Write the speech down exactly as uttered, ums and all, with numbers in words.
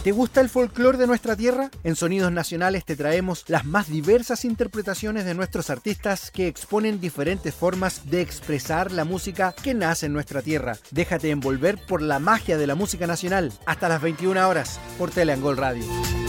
¿Te gusta el folclore de nuestra tierra? En Sonidos Nacionales te traemos las más diversas interpretaciones de nuestros artistas que exponen diferentes formas de expresar la música que nace en nuestra tierra. Déjate envolver por la magia de la música nacional. Hasta las veintiuna horas por Teleangol Radio.